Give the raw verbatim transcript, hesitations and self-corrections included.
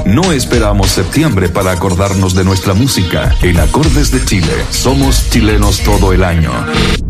No esperamos septiembre para acordarnos de nuestra música. En Acordes de Chile, somos chilenos todo el año.